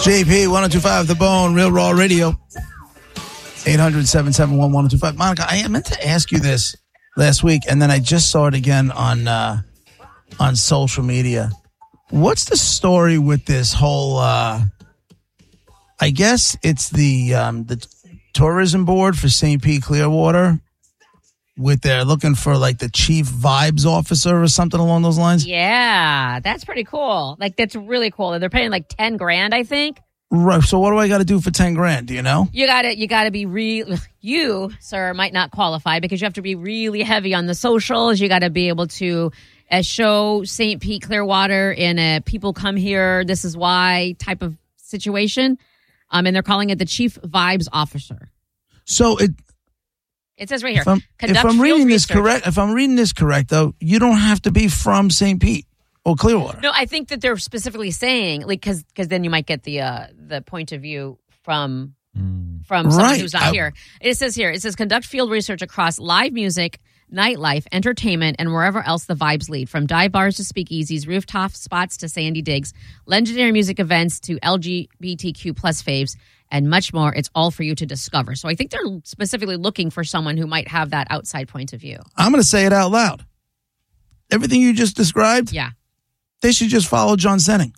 It's JP, 102.5 The Bone, Real Raw Radio. 800-771-1025. Monica, I meant to ask you this last week, and then I just saw it again on social media. What's the story with this whole, I guess it's the tourism board for St. Pete Clearwater, they're looking for like the chief vibes officer or something along those lines? Yeah, that's pretty cool. Like, that's really cool. They're paying like $10,000, I think. Right. So what do I got to do for $10,000? Do you know? You got to be you, sir, might not qualify because you have to be really heavy on the socials. You got to be able to show St. Pete Clearwater in a people come here, this is why type of situation. And they're calling it the chief vibes officer. So it says right here. If I'm reading this correct, though, you don't have to be from St. Pete or Clearwater. No, I think that they're specifically saying, like, because then you might get the point of view from someone who's not here. It says conduct field research across live music, nightlife, entertainment, and wherever else the vibes lead, from dive bars to speakeasies, rooftop spots to sandy digs, legendary music events to LGBTQ plus faves, and much more. It's all for you to discover. So I think they're specifically looking for someone who might have that outside point of view. I'm going to say it out loud. Everything you just described, yeah, they should just follow John Senning.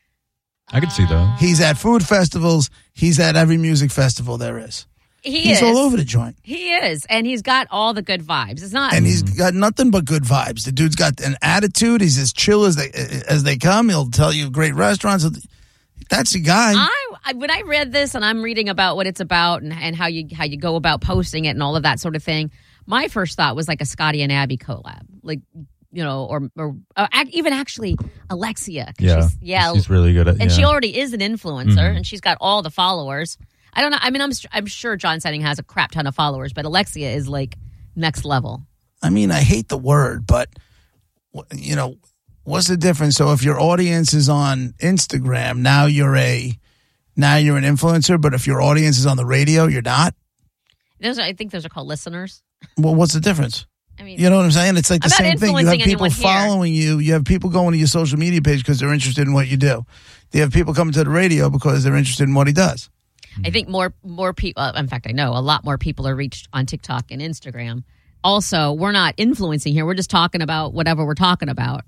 I could see that. He's at food festivals. He's at every music festival there is. He's all over the joint. He is, and he's got all the good vibes. It's not, and he's got nothing but good vibes. The dude's got an attitude. He's as chill as they come. He'll tell you great restaurants. That's the guy. When I read this and I'm reading about what it's about and how you go about posting it and all of that sort of thing, my first thought was like a Scotty and Abby collab, like, you know, or even actually Alexia. Yeah, she's really good at. And she already is an influencer, and she's got all the followers. I don't know. I mean, I'm sure John Senning has a crap ton of followers, but Alexia is like next level. I mean, I hate the word, but you know, what's the difference? So if your audience is on Instagram, now you're an influencer, but if your audience is on the radio, you're not. I think those are called listeners. Well, what's the difference? I mean, you know what I'm saying? It's like the same thing. You have people following you. You have people going to your social media page because they're interested in what you do. You have people coming to the radio because they're interested in what he does. I think more people, in fact, I know a lot more people are reached on TikTok and Instagram. Also, we're not influencing here. We're just talking about whatever we're talking about.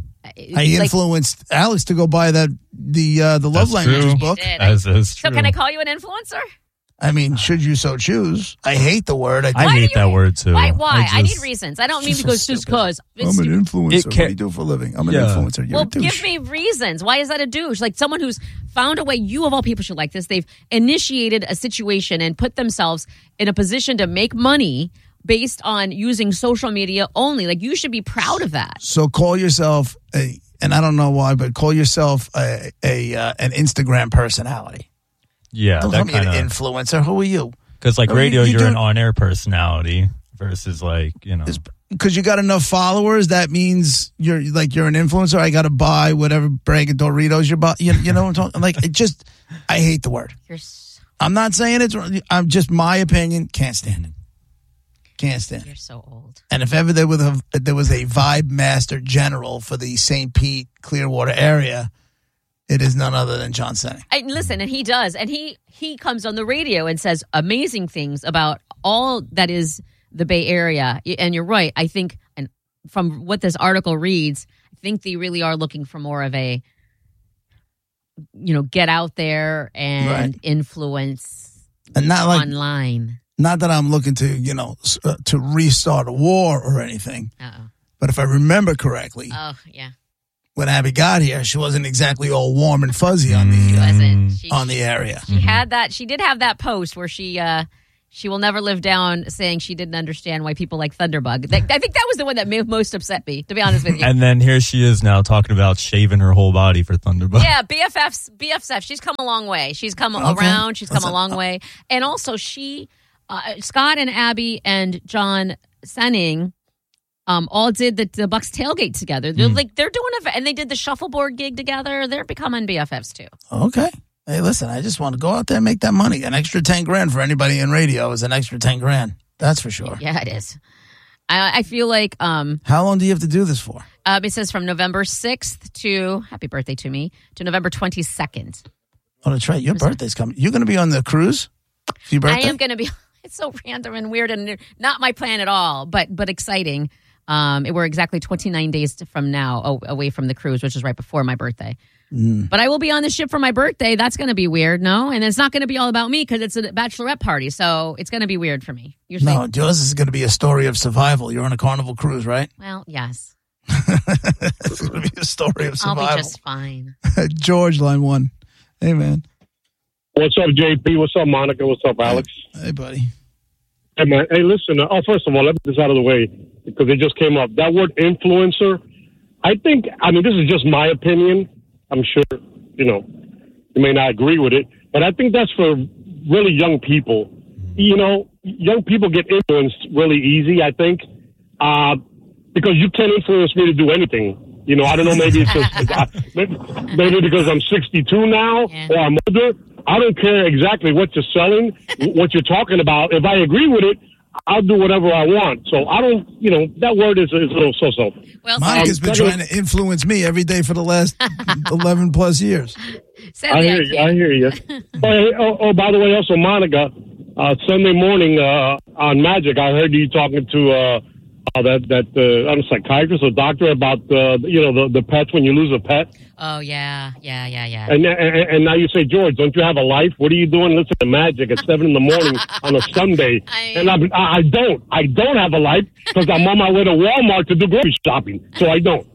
I influenced Alex to go buy the Love Languages book. That's true. So can I call you an influencer? I mean, should you so choose? I hate the word. I hate that word too. Why? I need reasons. I don't mean because just because. I'm an influencer. What do you do for a living? I'm an influencer. You're a douche. Give me reasons. Why is that a douche? Like someone who's found a way. You of all people should like this. They've initiated a situation and put themselves in a position to make money based on using social media only. Like, you should be proud of that. So call yourself and I don't know why, but call yourself an Instagram personality. Yeah, don't call me an influencer. Who are you? Because like radio, you're an on-air personality versus like, you know. Because you got enough followers, that means you're an influencer. I got to buy whatever brag of Doritos you're buying. You know what I'm talking? Like, I hate the word. I'm not saying it's wrong. I'm just my opinion. Can't stand it. Can't stand it. You're so old. And if ever there was a vibe master general for the St. Pete Clearwater area, it is none other than John Senning. Listen, and he does. And he comes on the radio and says amazing things about all that is the Bay Area. And you're right. I think, and from what this article reads, I think they really are looking for more of a, you know, get out there and influence and not online. Not that I'm looking to, you know, to restart a war or anything. But if I remember correctly. Oh, yeah. When Abby got here, she wasn't exactly all warm and fuzzy on the area. She had that. She did have that post where she will never live down, saying she didn't understand why people like Thunderbug. I think that was the one that most upset me, to be honest with you. And then here she is now talking about shaving her whole body for Thunderbug. Yeah, BFF. She's come a long way. She's come around. She's come a long way. And also Scott and Abby and John Senning all did the Bucks tailgate together. They're doing and they did the shuffleboard gig together. They're becoming BFFs too. Okay. Hey, listen, I just want to go out there and make that money. An extra $10,000 for anybody in radio is an extra $10,000. That's for sure. Yeah, it is. I feel like. How long do you have to do this for? It says from November 6th to, happy birthday to me, to November 22nd. Oh, that's right. Your birthday's coming. You're going to be on the cruise for your birthday? I am going to be. It's so random and weird and not my plan at all, but exciting. We're exactly 29 days from now away from the cruise, which is right before my birthday. But I will be on the ship for my birthday. That's going to be weird, no? And it's not going to be all about me because it's a bachelorette party, so it's going to be weird for me. No, yours is going to be a story of survival. You're on a Carnival cruise, right? Well, yes. It's going to be a story of survival. I'll be just fine. George, line 1. Hey, man. What's up, JP? What's up, Monica? What's up, Alex? Hey, buddy. Hey, man. Hey, listen. First of all, let me get this out of the way because it just came up. That word influencer, this is just my opinion. I'm sure, you may not agree with it, but I think that's for really young people. Young people get influenced really easy, I think, because you can't influence me to do anything. I don't know, maybe it's just, maybe because I'm 62 now or I'm older. I don't care exactly what you're selling, what you're talking about. If I agree with it, I'll do whatever I want. So I don't, that word is a little so-so. Well, Monica's been trying to influence me every day for the last 11 plus years. I hear you. By the way, also, Monica, Sunday morning on Magic, I heard you talking to that psychiatrist or doctor about the pets when you lose a pet. Oh yeah. And now you say, George, don't you have a life? What are you doing listening to Magic at 7 a.m. on a Sunday? And I don't have a life because I'm on my way to Walmart to do grocery shopping, so I don't.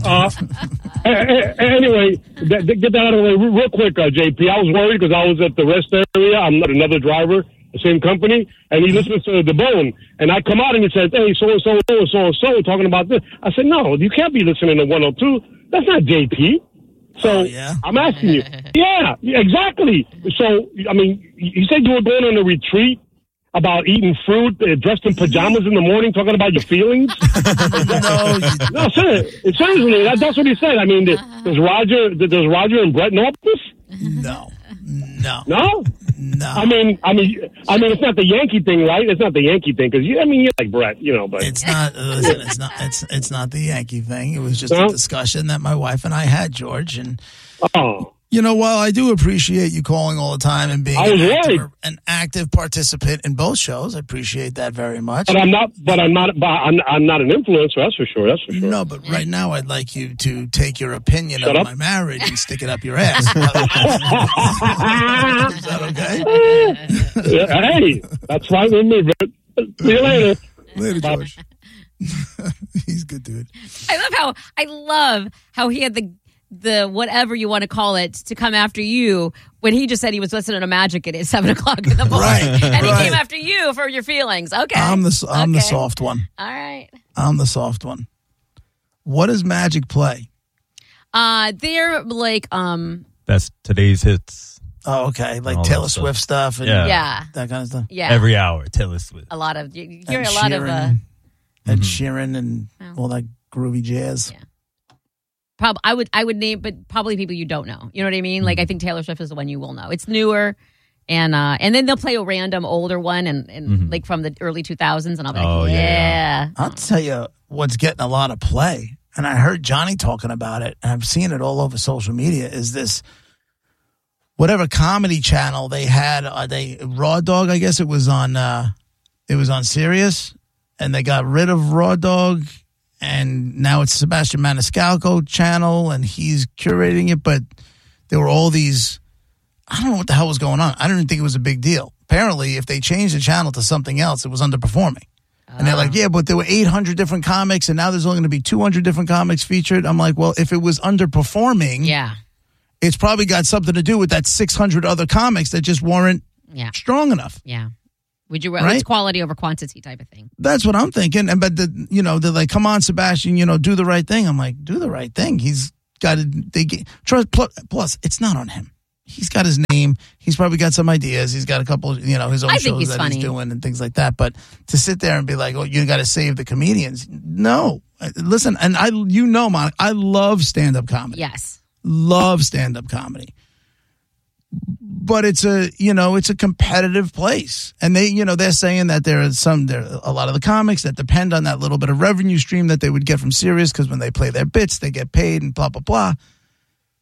Anyway, get that out of the way real quick, JP. I was worried because I was at the rest area. I'm not another driver. The same company, and he listens to The Bone, and I come out and he says, hey, so-and-so talking about this. I said, no, you can't be listening to 102. That's not JP. So I'm asking you. Yeah, exactly. So, you said you were going on a retreat about eating fruit, dressed in pajamas in the morning, talking about your feelings? No, seriously, that's what he said. Does Roger and Brett know this? No. No? No. It's not the Yankee thing, right? It's not the Yankee thing because you're like Brett, but it's not. Listen, it's not the Yankee thing. It was just a discussion that my wife and I had, George, and while I do appreciate you calling all the time and being an active participant in both shows, I appreciate that very much. But I'm not an influencer. That's for sure. No, but right now I'd like you to take your opinion of my marriage and stick it up your ass. Is that okay? Hey, that's fine with me, Brett. See you later. Later, George. He's good, dude. I love how he had the whatever you want to call it to come after you when he just said he was listening to Magic at 7 o'clock in the morning. Right, and he came after you for your feelings. Okay. I'm the soft one. All right. I'm the soft one. What does Magic play? They're like Best today's hits. Oh, okay. Like Taylor Swift stuff and that kind of stuff. Yeah. Every hour, Taylor Swift. A lot of you hear and a lot of Ed Sheeran and all that groovy jazz. Yeah. I would name, but probably people you don't know. You know what I mean? Like I think Taylor Swift is the one you will know. It's newer, and then they'll play a random older one and like from the early 2000s, and I'll be like, yeah. I'll tell you what's getting a lot of play, and I heard Johnny talking about it, and I've seen it all over social media. Is this whatever comedy channel they had? Raw Dog? I guess it was on Sirius, and they got rid of Raw Dog. And now it's Sebastian Maniscalco channel, and he's curating it. But there were all these, I don't know what the hell was going on. I didn't think it was a big deal. Apparently, if they changed the channel to something else, it was underperforming. And they're like, yeah, but there were 800 different comics, and now there's only going to be 200 different comics featured. I'm like, well, if it was underperforming, it's probably got something to do with that 600 other comics that just weren't strong enough. Yeah. Would you it's quality over quantity type of thing? That's what I'm thinking. But they're like, come on, Sebastian, do the right thing. I'm like, do the right thing. He's got to plus it's not on him. He's got his name. He's probably got some ideas. He's got a couple, his own shows that he's doing and things like that. But to sit there and be like, oh, you got to save the comedians. No, listen. And Monica, I love stand-up comedy. Yes. Love stand-up comedy. But it's a competitive place, and they're saying that there are a lot of the comics that depend on that little bit of revenue stream that they would get from Sirius because when they play their bits, they get paid and blah blah blah.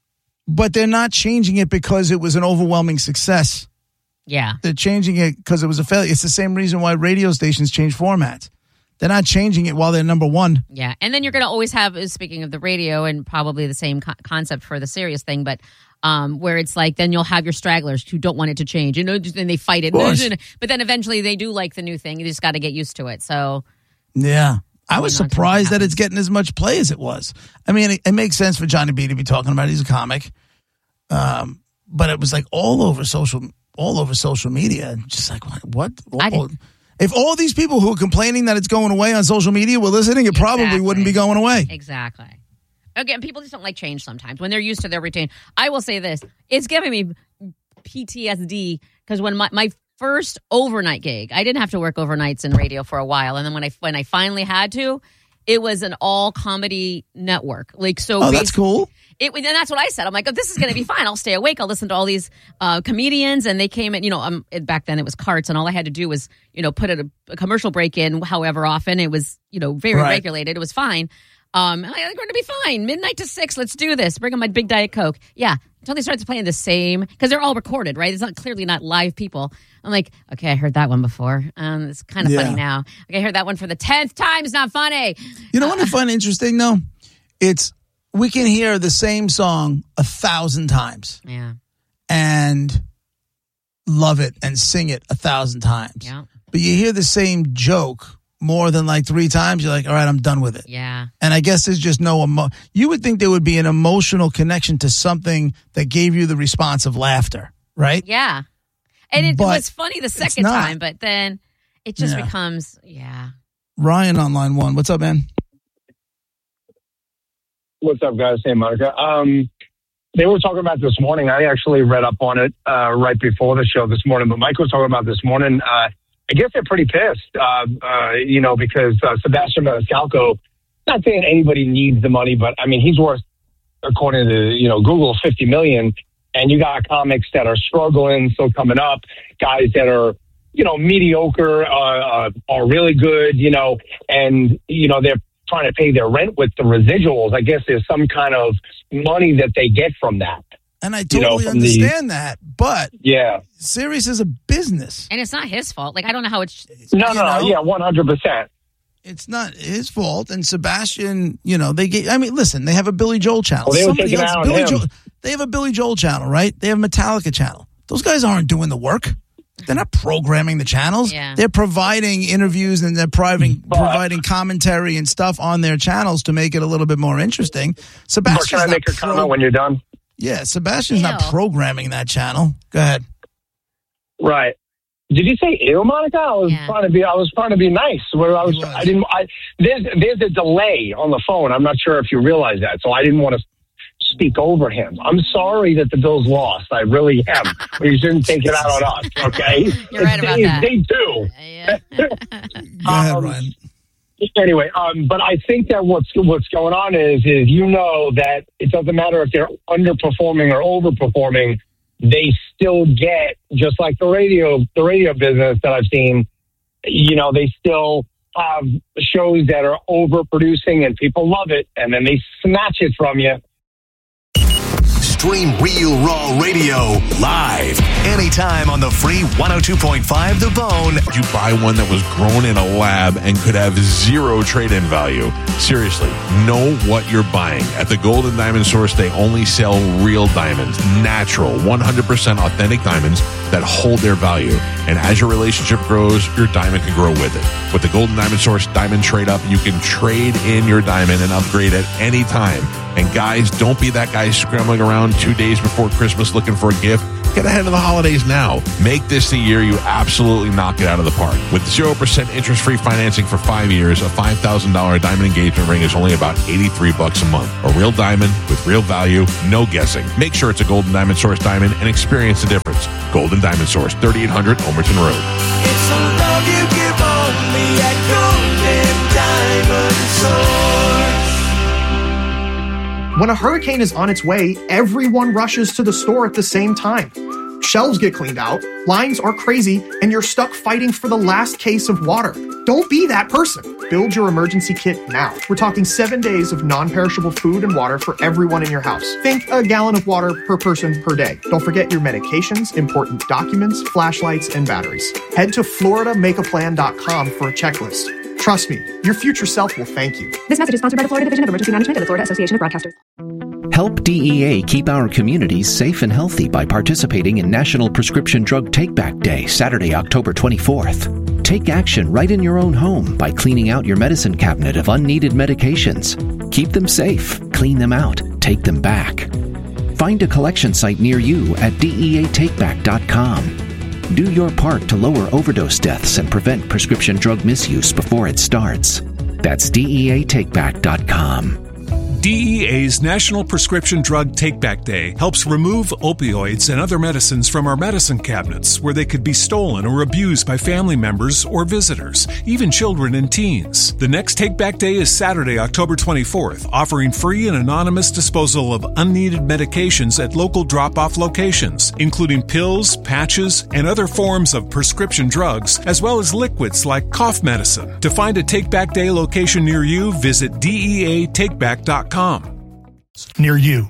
but they're not changing it because it was an overwhelming success. Yeah. They're changing it because it was a failure. It's the same reason why radio stations change formats. They're not changing it while they're number one. Yeah. And then you're going to always have, speaking of the radio, and probably the same concept for the Sirius thing, but where it's like, then you'll have your stragglers who don't want it to change. You know, then they fight it. But then eventually they do like the new thing. You just got to get used to it. So. Yeah. I was surprised that it's getting as much play as it was. I mean, it makes sense for Johnny B to be talking about it. He's a comic. But it was like all over social media. Just like, what? If all these people who are complaining that it's going away on social media were listening, it probably wouldn't be going away. Exactly. Again, people just don't like change sometimes when they're used to their routine. I will say this. It's giving me PTSD because when my first overnight gig, I didn't have to work overnights in radio for a while. And then when I finally had to, it was an all comedy network. Like, so that's cool. And that's what I said. I'm like, oh, this is going to be fine. I'll stay awake. I'll listen to all these comedians. And they came in, back then it was carts. And all I had to do was, put a commercial break in however often. It was, very regulated. It was fine. I'm like, we're going to be fine. Midnight to 6. Let's do this. Bring on my big Diet Coke. Yeah. Until they started playing the same, because they're all recorded, right? It's clearly not live people. I'm like, okay, I heard that one before. It's kind of funny now. Okay, I heard that one for the 10th time. It's not funny. You know what I find interesting, though? We can hear the same song 1,000 times. Yeah. And love it and sing it 1,000 times. Yeah. But you hear the same joke more than like 3 times, you're like, all right, I'm done with it. Yeah. And I guess there's just no you would think there would be an emotional connection to something that gave you the response of laughter, right? Yeah. And it was funny the second time, but then it just becomes, Ryan on line 1. What's up, man? What's up, guys? Hey, Monica. They were talking about this morning. I actually read up on it right before the show this morning, but Mike was talking about this morning. I guess they're pretty pissed, because Sebastian Maniscalco, not saying anybody needs the money, but I mean, he's worth, according to, Google, $50 million. And you got comics that are struggling, still coming up, guys that are, mediocre, are really good, and, they're trying to pay their rent with the residuals. I guess there's some kind of money that they get from that. And I totally understand that, but Sirius is a business. And it's not his fault. Like, I don't know how it's... No, 100%. It's not his fault. And Sebastian, listen, they have a Billy Joel channel. Well, they were taking out him. They have a Billy Joel channel, right? They have a Metallica channel. Those guys aren't doing the work. They're not programming the channels. Yeah. They're providing interviews and they're providing commentary and stuff on their channels to make it a little bit more interesting. Sebastian's can I make a comment when you're done? Yeah, Sebastian's not programming that channel. Go ahead. Right. Did you say ew, Monica? I was trying to be nice. There's a delay on the phone. I'm not sure if you realize that, so I didn't want to speak over him. I'm sorry that the Bills lost. I really am. But you shouldn't take it out on us, okay? You're right about that. Day 2. Yeah. Go ahead, Ryan. Anyway, but I think that what's going on is that it doesn't matter if they're underperforming or overperforming. They still get, just like the radio business that I've seen, they still have shows that are overproducing and people love it, and then they snatch it from you. Stream Real Raw Radio live anytime on the free 102.5 The Bone. You buy one that was grown in a lab and could have 0 trade-in value. Seriously, know what you're buying. At the Gold and Diamond Source, they only sell real diamonds, natural, 100% authentic diamonds that hold their value. And as your relationship grows, your diamond can grow with it. With the Gold and Diamond Source Diamond Trade Up, you can trade in your diamond and upgrade at any time. And guys, don't be that guy scrambling around 2 days before Christmas looking for a gift. Get ahead of the holidays now. Make this the year you absolutely knock it out of the park. With 0% interest-free financing for 5 years, a $5,000 diamond engagement ring is only about $83 a month. A real diamond with real value, no guessing. Make sure it's a Golden Diamond Source diamond and experience the difference. Golden Diamond Source, 3800 Omerton Road. It's a love you give only at Golden Diamond Source. When a hurricane is on its way, everyone rushes to the store at the same time. Shelves get cleaned out, lines are crazy, and you're stuck fighting for the last case of water. Don't be that person. Build your emergency kit now. We're talking 7 days of non-perishable food and water for everyone in your house. Think a gallon of water per person per day. Don't forget your medications, important documents, flashlights, and batteries. Head to FloridaMakeAPlan.com for a checklist. Trust me, your future self will thank you. This message is sponsored by the Florida Division of Emergency Management and the Florida Association of Broadcasters. Help DEA keep our communities safe and healthy by participating in National Prescription Drug Take-Back Day, Saturday, October 24th. Take action right in your own home by cleaning out your medicine cabinet of unneeded medications. Keep them safe, clean them out, take them back. Find a collection site near you at DEATakeback.com. Do your part to lower overdose deaths and prevent prescription drug misuse before it starts. That's DEATakeback.com. DEA's National Prescription Drug Take-Back Day helps remove opioids and other medicines from our medicine cabinets where they could be stolen or abused by family members or visitors, even children and teens. The next Take-Back Day is Saturday, October 24th, offering free and anonymous disposal of unneeded medications at local drop-off locations, including pills, patches, and other forms of prescription drugs, as well as liquids like cough medicine. To find a Take-Back Day location near you, visit DEATakeback.com. Near you.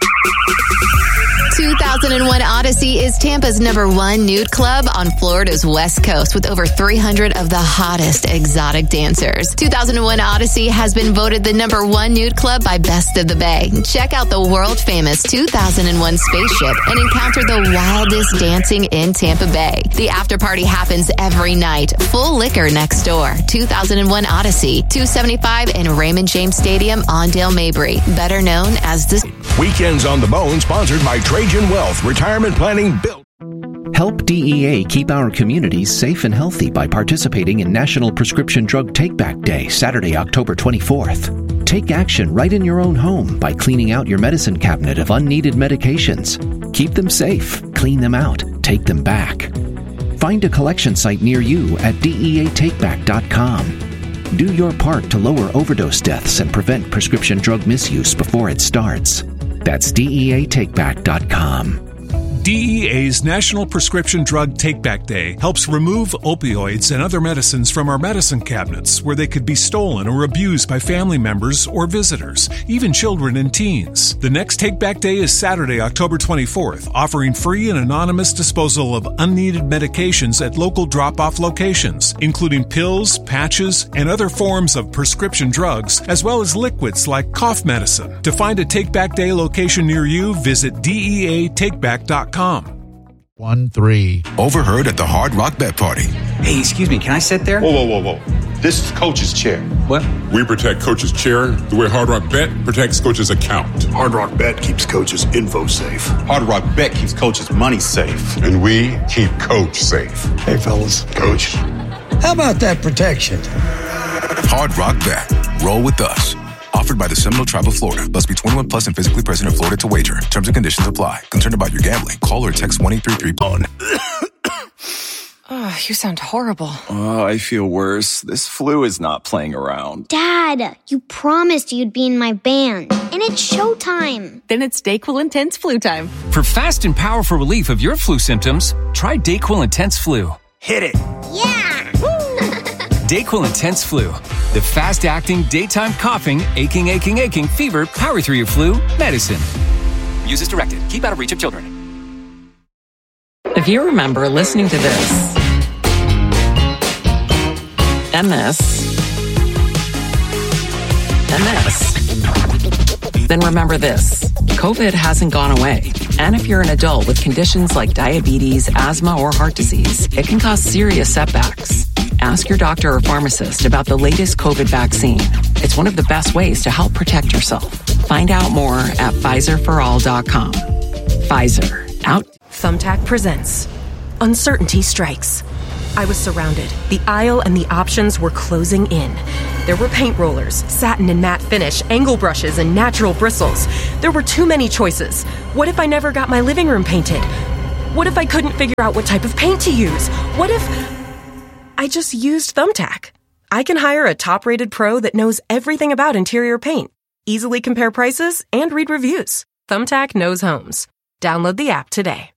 2001 Odyssey is Tampa's #1 nude club on Florida's West Coast with over 300 of the hottest exotic dancers. 2001 Odyssey has been voted the #1 nude club by Best of the Bay. Check out the world-famous 2001 spaceship and encounter the wildest dancing in Tampa Bay. The after party happens every night. Full liquor next door. 2001 Odyssey, 275 in Raymond James Stadium, Ondale Mabry, better known as the Weekends on the Bone, sponsored by Trajan Wealth Retirement Planning Built. Help DEA keep our communities safe and healthy by participating in National Prescription Drug Take-Back Day, Saturday, October 24th. Take action right in your own home by cleaning out your medicine cabinet of unneeded medications. Keep them safe, clean them out, take them back. Find a collection site near you at DEATakeback.com. Do your part to lower overdose deaths and prevent prescription drug misuse before it starts. That's DEATakeback.com. DEA's National Prescription Drug Take-Back Day helps remove opioids and other medicines from our medicine cabinets where they could be stolen or abused by family members or visitors, even children and teens. The next Take-Back Day is Saturday, October 24th, offering free and anonymous disposal of unneeded medications at local drop-off locations, including pills, patches, and other forms of prescription drugs, as well as liquids like cough medicine. To find a Take-Back Day location near you, visit DEATakeback.com. 1-3. Overheard at the Hard Rock Bet Party. Hey, excuse me, can I sit there? Whoa. This is Coach's chair. What? We protect Coach's chair the way Hard Rock Bet protects Coach's account. Hard Rock Bet keeps Coach's info safe. Hard Rock Bet keeps Coach's money safe. And we keep Coach safe. Hey, fellas. Coach. How about that protection? Hard Rock Bet. Roll with us. Offered by the Seminole Tribe of Florida. Must be 21 plus and physically present in Florida to wager. Terms and conditions apply. Concerned about your gambling? Call or text 1-833-POWN. Oh, you sound horrible. Oh, I feel worse. This flu is not playing around. Dad, you promised you'd be in my band. And it's showtime. Then it's DayQuil Intense Flu time. For fast and powerful relief of your flu symptoms, try DayQuil Intense Flu. Hit it. Yeah. DayQuil Intense Flu. The fast-acting, daytime coughing, aching, fever, power through your flu medicine. Use as directed. Keep out of reach of children. If you remember listening to this, and this, and this, then remember this. COVID hasn't gone away. And if you're an adult with conditions like diabetes, asthma, or heart disease, it can cause serious setbacks. Ask your doctor or pharmacist about the latest COVID vaccine. It's one of the best ways to help protect yourself. Find out more at PfizerForAll.com. Pfizer. Out. Thumbtack presents Uncertainty Strikes. I was surrounded. The aisle and the options were closing in. There were paint rollers, satin and matte finish, angle brushes, and natural bristles. There were too many choices. What if I never got my living room painted? What if I couldn't figure out what type of paint to use? What if I just used Thumbtack? I can hire a top-rated pro that knows everything about interior paint, easily compare prices, and read reviews. Thumbtack knows homes. Download the app today.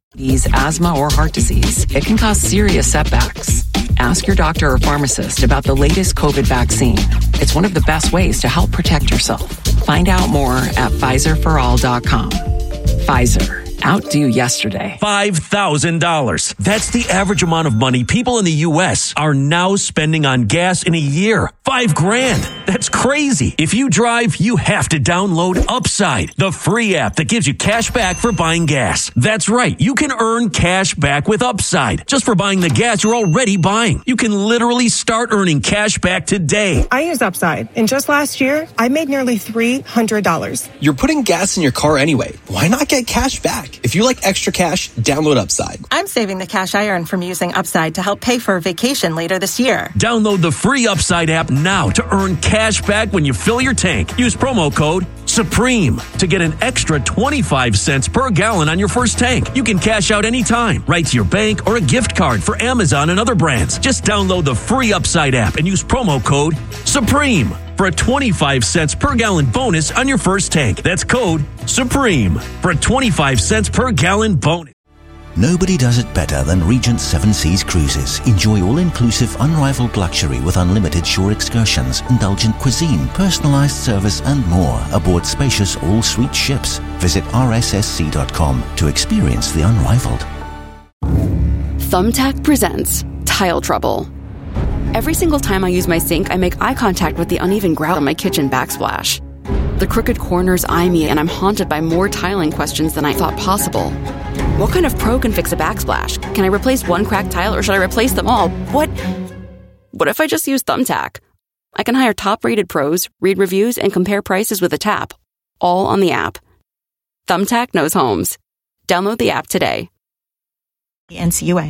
asthma, or heart disease, it can cause serious setbacks. Ask your doctor or pharmacist about the latest COVID vaccine. It's one of the best ways to help protect yourself. Find out more at PfizerForAll.com. Pfizer. Outdo yesterday. $5,000. That's the average amount of money people in the U.S. are now spending on gas in a year. $5,000. That's crazy. If you drive, you have to download Upside, the free app that gives you cash back for buying gas. That's right. You can earn cash back with Upside just for buying the gas you're already buying. You can literally start earning cash back today. I use Upside, and just last year, I made nearly $300. You're putting gas in your car anyway. Why not get cash back? If you like extra cash, download Upside. I'm saving the cash I earn from using Upside to help pay for a vacation later this year. Download the free Upside app now to earn cash back when you fill your tank. Use promo code SUPREME to get an extra 25 cents per gallon on your first tank. You can cash out anytime, right to your bank or a gift card for Amazon and other brands. Just download the free Upside app and use promo code SUPREME for a 25 cents per gallon bonus on your first tank. That's code SUPREME for a 25 cents per gallon bonus. Nobody does it better than Regent Seven Seas Cruises. Enjoy all-inclusive, unrivaled luxury with unlimited shore excursions, indulgent cuisine, personalized service, and more aboard spacious all-suite ships. Visit rssc.com to experience the unrivaled. Thumbtack presents Tile Trouble. Every single time I use my sink, I make eye contact with the uneven grout on my kitchen backsplash. The crooked corners eye me, and I'm haunted by more tiling questions than I thought possible. What kind of pro can fix a backsplash? Can I replace one cracked tile, or should I replace them all? What if I just use Thumbtack? I can hire top-rated pros, read reviews, and compare prices with a tap, all on the app. Thumbtack knows homes. Download the app today. NCUA.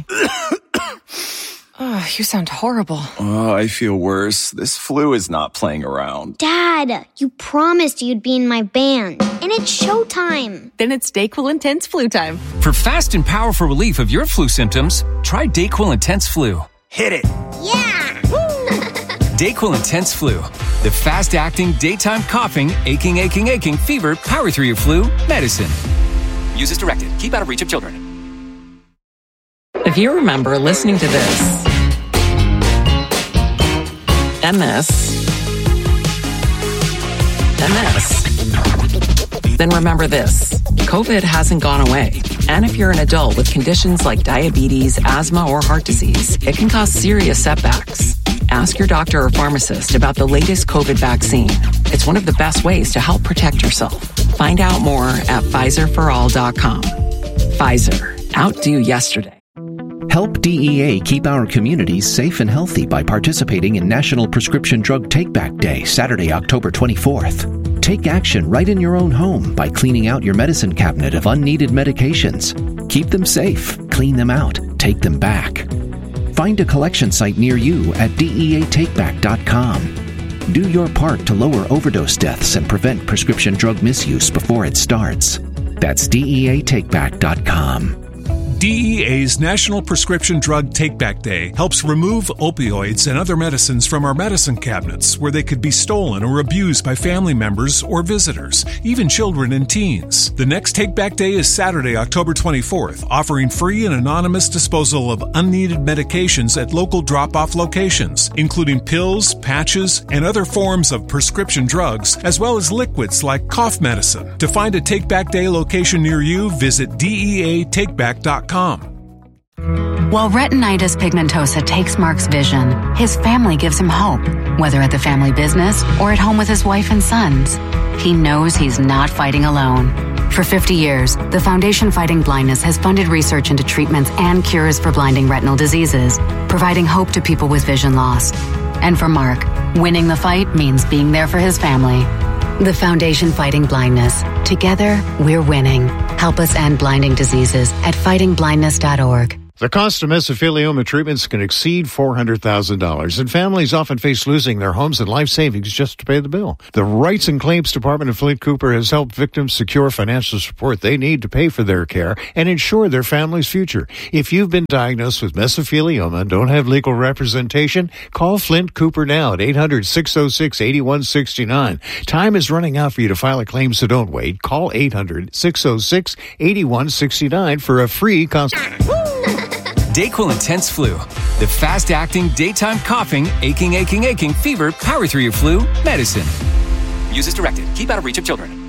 Oh, you sound horrible. Oh, I feel worse. This flu is not playing around. Dad, you promised you'd be in my band, and it's showtime. Then it's DayQuil Intense Flu time. For fast and powerful relief of your flu symptoms, try DayQuil Intense Flu. Hit it. Yeah! DayQuil Intense Flu. The fast-acting, daytime coughing, aching, fever, power through your flu medicine. Use as directed. Keep out of reach of children. If you remember listening to this, and this, and this, then remember this. COVID hasn't gone away. And if you're an adult with conditions like diabetes, asthma, or heart disease, it can cause serious setbacks. Ask your doctor or pharmacist about the latest COVID vaccine. It's one of the best ways to help protect yourself. Find out more at PfizerForAll.com. Pfizer. Outdo yesterday. Help DEA keep our communities safe and healthy by participating in National Prescription Drug Take-Back Day, Saturday, October 24th. Take action right in your own home by cleaning out your medicine cabinet of unneeded medications. Keep them safe, clean them out, take them back. Find a collection site near you at DEATakeback.com. Do your part to lower overdose deaths and prevent prescription drug misuse before it starts. That's DEATakeback.com. DEA's National Prescription Drug Take-Back Day helps remove opioids and other medicines from our medicine cabinets where they could be stolen or abused by family members or visitors, even children and teens. The next Take-Back Day is Saturday, October 24th, offering free and anonymous disposal of unneeded medications at local drop-off locations, including pills, patches, and other forms of prescription drugs, as well as liquids like cough medicine. To find a Take-Back Day location near you, visit DEATakeback.com. While retinitis pigmentosa takes Mark's vision, his family gives him hope, whether at the family business or at home with his wife and sons. He knows he's not fighting alone. For 50 years, the Foundation Fighting Blindness has funded research into treatments and cures for blinding retinal diseases, providing hope to people with vision loss. And for Mark, winning the fight means being there for his family. The Foundation Fighting Blindness. Together, we're winning. Help us end blinding diseases at fightingblindness.org. The cost of mesothelioma treatments can exceed $400,000, and families often face losing their homes and life savings just to pay the bill. The Rights and Claims Department of Flint Cooper has helped victims secure financial support they need to pay for their care and ensure their family's future. If you've been diagnosed with mesothelioma and don't have legal representation, call Flint Cooper now at 800-606-8169. Time is running out for you to file a claim, so don't wait. Call 800-606-8169 for a free consultation. DayQuil Intense Flu. The fast-acting, daytime coughing, aching, fever, power through your flu medicine. Use as directed. Keep out of reach of children.